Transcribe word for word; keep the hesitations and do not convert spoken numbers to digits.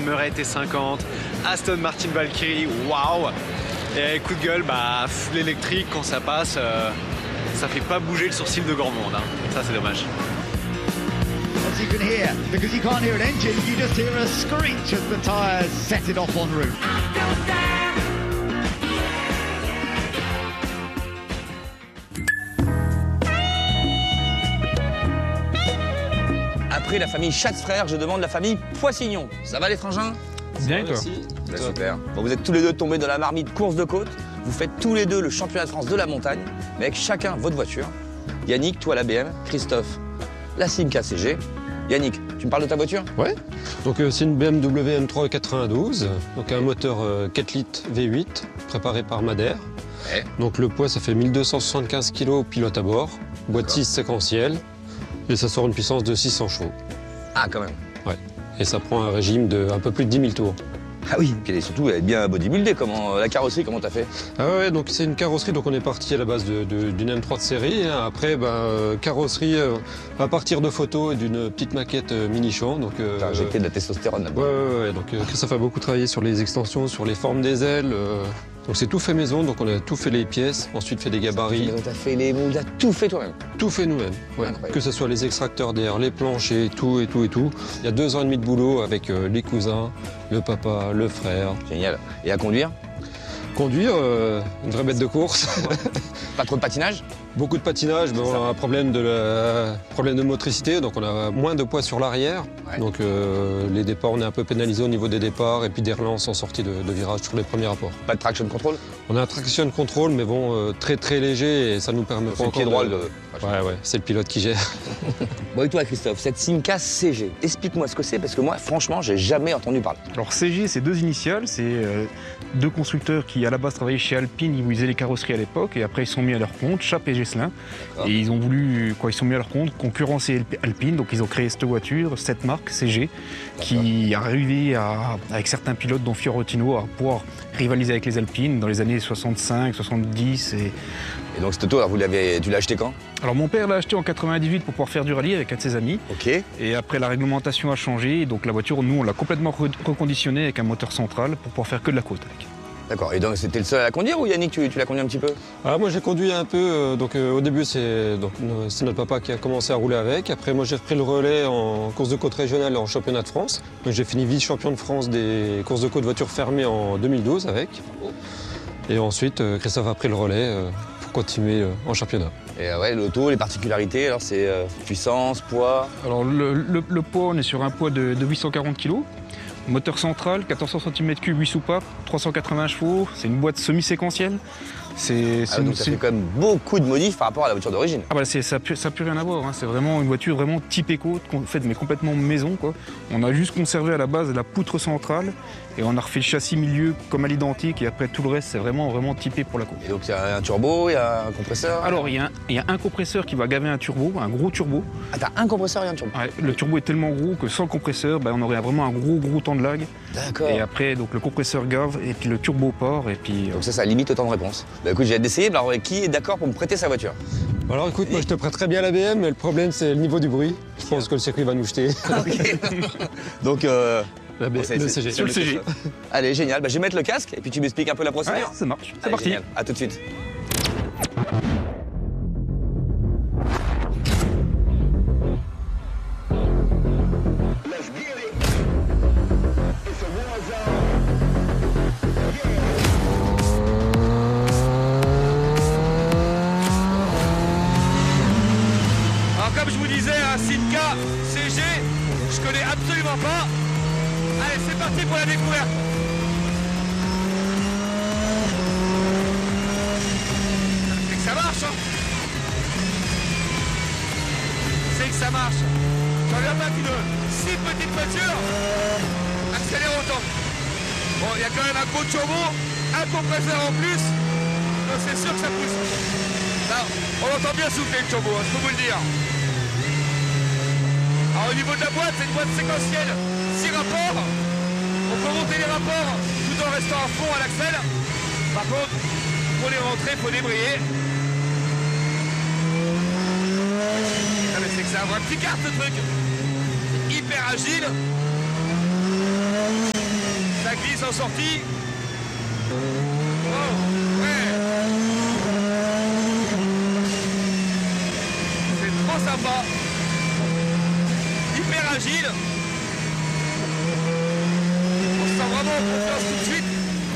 Murray T cinquante, Aston Martin Valkyrie, waouh. Et coup de gueule, bah, l'électrique, quand ça passe, euh, ça fait pas bouger le sourcil de grand monde. Hein. Ça, c'est dommage. As you can hear, because you can't hear an engine, you just hear a screech as the tyres set it off en route. Après la famille Chatzfrère, je demande la famille Poissignon. Ça va les frangins? Bien et toi? Bah, super. Bon, vous êtes tous les deux tombés dans la marmite course de côte. Vous faites tous les deux le championnat de France de la montagne, mais avec chacun votre voiture. Yannick, toi la B M, Christophe, la Simca C G. Yannick, tu me parles de ta voiture? Ouais. Donc euh, c'est une B M W M trois quatre-vingt-douze, donc un moteur euh, quatre litres V huit préparé par Madère. Ouais. Donc le poids ça fait mille deux cent soixante-quinze kilos pilote à bord, boîte six séquentielle et ça sort une puissance de six cents chevaux. Ah quand même. Ouais. Et ça prend un régime de un peu plus de dix mille tours. Ah oui, puis surtout elle est bien bodybuildée. Comment, la carrosserie, comment t'as fait? Ah ouais, donc c'est une carrosserie, donc on est parti à la base de, de, d'une M trois de série. Hein. Après, ben, euh, carrosserie euh, à partir de photos et d'une petite maquette euh, mini-champ. Donc, euh, t'as injecté de la testostérone là-bas. Ouais, ouais, ouais. Donc euh, Christophe a beaucoup travaillé sur les extensions, sur les formes des ailes. Euh, donc c'est tout fait maison, donc on a tout fait les pièces, ensuite fait des gabarits. T'as fait les moules, t'as tout fait toi-même? Tout fait nous-mêmes, ouais. Que ce soit les extracteurs d'air, les planchers, tout et tout et tout. Il y a deux ans et demi de boulot avec euh, les cousins, le papa, le frère. Génial. Et à conduire? Conduire, euh, une vraie bête de course. Pas trop de patinage? Beaucoup de patinage, mais on a un problème de, la... problème de motricité, donc on a moins de poids sur l'arrière. Ouais. Donc euh, les départs, on est un peu pénalisé au niveau des départs et puis des relances en sortie de, de virage sur les premiers rapports. Pas de traction control? On a un traction control, mais bon, euh, très très léger et ça nous permet C'est pas le encore pied droit, de... le... Ouais, ouais, c'est le pilote qui gère. Bon, et toi, Christophe, cette Simca C G, explique-moi ce que c'est, parce que moi, franchement, j'ai jamais entendu parler. Alors C G, c'est deux initiales, c'est euh, deux constructeurs qui à la base travaillaient chez Alpine, ils faisaient les carrosseries à l'époque, et après ils se sont mis à leur compte, Chap et Gesselin, et ils ont voulu, quoi, ils se sont mis à leur compte, concurrencer Alpine, donc ils ont créé cette voiture, cette marque C G, qui a arrivé à, avec certains pilotes, dont Fiorentino, à pouvoir rivaliser avec les Alpines dans les années soixante-cinq, soixante-dix. Et, et donc cette auto, alors, vous l'avez, tu l'as acheté quand? Alors mon père l'a acheté en quatre-vingt-dix-huit pour pouvoir faire du rallye avec un de ses amis. Ok. Et après la réglementation a changé, et donc la voiture, nous on l'a complètement reconditionnée avec un moteur central pour pouvoir faire que de la côte avec. D'accord, et donc c'était le seul à la conduire ou Yannick, tu, tu l'as conduit un petit peu? Ah, moi j'ai conduit un peu, euh, donc euh, au début c'est, donc, euh, c'est notre papa qui a commencé à rouler avec. Après moi j'ai repris le relais en course de côte régionale en championnat de France. Donc, j'ai fini vice-champion de France des courses de côte voitures fermées en deux mille douze avec. Et ensuite euh, Christophe a pris le relais euh, pour continuer euh, en championnat. Et euh, ouais, l'auto, les particularités, alors c'est euh, puissance, poids? Alors le, le, le poids, on est sur un poids de, de huit cent quarante kilos. Moteur central, quatorze cents centimètres cubes, huit soupapes, trois cent quatre-vingts chevaux. C'est une boîte semi-séquentielle. C'est, ah, donc ça fait quand même beaucoup de modifs par rapport à la voiture d'origine. Ah bah c'est, ça n'a ça plus rien à voir, hein. C'est vraiment une voiture vraiment type éco, faite mais complètement maison, quoi. On a juste conservé à la base la poutre centrale et on a refait le châssis milieu comme à l'identique et après tout le reste c'est vraiment vraiment typé pour la course. Et donc il y a un turbo, il y a un compresseur? Alors il y, y a un compresseur qui va gaver un turbo, un gros turbo. Ah t'as un compresseur et un turbo? Ouais, le turbo est tellement gros que sans le compresseur, bah, on aurait vraiment un gros gros temps de lag. D'accord. Et après donc le compresseur gave et puis le turbo part et puis... Donc ça, ça limite le temps de réponse. Bah écoute, j'ai hâte d'essayer. Alors qui est d'accord pour me prêter sa voiture? Alors écoute, moi je te prête très bien la B M, mais le problème c'est le niveau du bruit. Je pense que le circuit va nous jeter. Ok. Donc euh, la B... bon, c'est, le c'est, C G. Sur le C G. Allez, génial. Bah, je vais mettre le casque et puis tu m'expliques un peu la procédure. Ouais, ça marche. C'est Allez, parti. Génial. À tout de suite. Comme je vous disais, un Simca C G, je connais absolument pas. Allez, c'est parti pour la découverte. C'est que ça marche, hein. C'est que ça marche. J'en viens pas qu'une si petite voiture, accélère autant. Bon, il y a quand même un gros turbo, un compresseur en plus, donc c'est sûr que ça pousse. Là, on entend bien souffler le turbo, hein, je peux vous le dire. Alors au niveau de la boîte, c'est une boîte séquentielle, six rapports. On peut monter les rapports tout en restant à fond à l'axel. Par contre, pour les rentrer, il faut débrayer. Ah mais c'est que c'est un vrai petit carte ce truc. Hyper agile. en sortie. Wow, ouais. C'est trop sympa. Hyper agile. On se sent vraiment en confiance tout de suite.